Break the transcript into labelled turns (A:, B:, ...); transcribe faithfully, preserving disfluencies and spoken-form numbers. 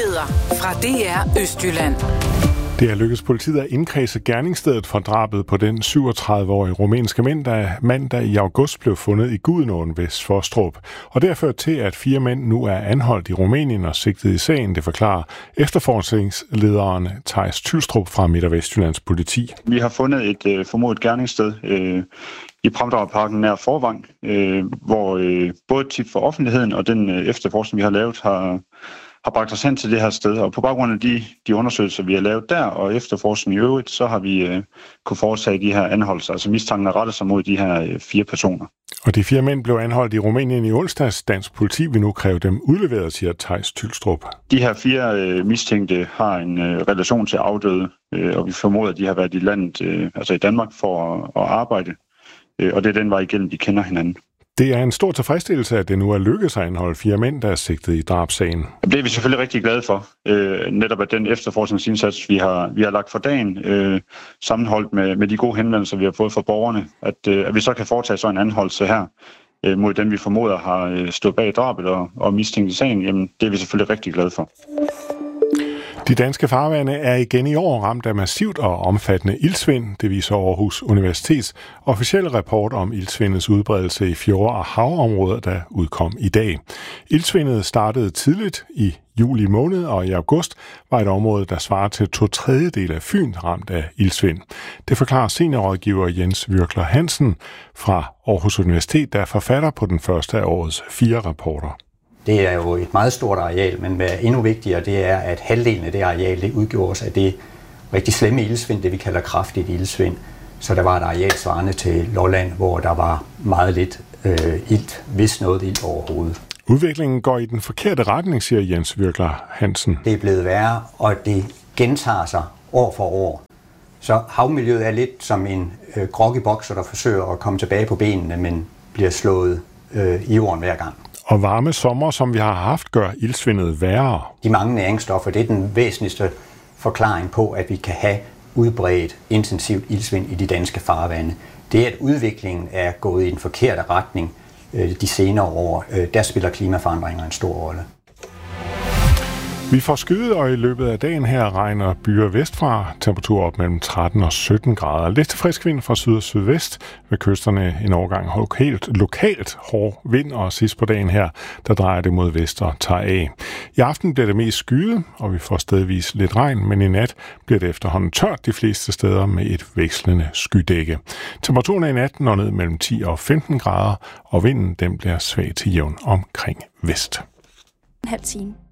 A: Nyheder fra D R Østjylland.
B: Det er lykkedes politiet at indkredse gerningsstedet for drabet på den syvogtredive-årige rumænske mand, der mandag i august blev fundet i Gudenåen ved Svostrup. Og det har ført til, at fire mænd nu er anholdt i Rumænien og sigtet i sagen, det forklarer efterforskningslederen Theis Tylstrup fra Midt- og Vestjyllands politi.
C: Vi har fundet et øh, formodet gerningssted øh, i Pramdragerparken nær Forvang, øh, hvor øh, både tip for offentligheden og den øh, efterforskning, vi har lavet, har har bragt os hen til det her sted, og på baggrund af de, de undersøgelser, vi har lavet der, og efterforskning i øvrigt, så har vi øh, kunne foretage de her anholdelser, altså mistanken er rettet sig mod de her øh, fire personer.
B: Og de fire mænd blev anholdt i Rumænien i onsdags. Dansk politi vil nu kræve dem udleveret, siger Theis Tylstrup.
C: De her fire øh, mistænkte har en øh, relation til afdøde, øh, og vi formoder, at de har været i landet, øh, altså i Danmark, for at, at arbejde, øh, og det er den vej igennem, de kender hinanden.
B: Det er en stor tilfredsstillelse, at det nu er lykkedes at anholde fire mænd, der er sigtet i drabssagen.
C: Det er vi selvfølgelig rigtig glade for. Øh, netop at den efterforskningsindsats, vi har, vi har lagt for dagen, øh, sammenholdt med, med de gode henvendelser, vi har fået fra borgerne, at, øh, at vi så kan foretage så en anholdelse her øh, mod dem, vi formoder har øh, stået bag drabet og, og mistænkt i sagen. Jamen, det er vi selvfølgelig rigtig glade for.
B: De danske farvande er igen i år ramt af massivt og omfattende iltsvind. Det viser Aarhus Universitets officielle rapport om iltsvindets udbredelse i fjorde- og havområder, der udkom i dag. Iltsvindet startede tidligt i juli måned, og i august var et område, der svarer til to tredjedel af Fyn, ramt af iltsvind. Det forklarer seniorrådgiver Jens Virkler Hansen fra Aarhus Universitet, der er forfatter på den første af årets fire rapporter.
D: Det er jo et meget stort areal, men hvad endnu vigtigere, det er, at halvdelen af det areal, det udgjordes af det rigtig slemme ildsvind, det vi kalder kraftigt ildsvind. Så der var et areal svarende til Lolland, hvor der var meget lidt øh, ilt, hvis noget ilt overhovedet.
B: Udviklingen går i den forkerte retning, siger Jens Virkler Hansen.
D: Det er blevet værre, og det gentager sig år for år. Så havmiljøet er lidt som en øh, groggy-bokser, der forsøger at komme tilbage på benene, men bliver slået øh, i jorden hver gang.
B: Og varme sommer, som vi har haft, gør iltsvindet værre.
D: De mange næringsstoffer, det er den væsentligste forklaring på, at vi kan have udbredt intensivt iltsvind i de danske farvande. Det er, at udviklingen er gået i den forkerte retning de senere år. Der spiller klimaforandringer en stor rolle.
B: Vi får skyet, og i løbet af dagen her regner byer vestfra. Temperatur op mellem tretten og sytten grader. Lidt frisk vind fra syd og sydvest. Ved kysterne en overgang lokalt, lokalt hård vind, og sidst på dagen her, der drejer det mod vest og tager af. I aften bliver det mest skyet, og vi får stedvis lidt regn, men i nat bliver det efterhånden tørt de fleste steder med et vekslende skydække. Temperaturen i nat når ned mellem ti og femten grader, og vinden den bliver svag til jævn omkring vest.
E: En halv time.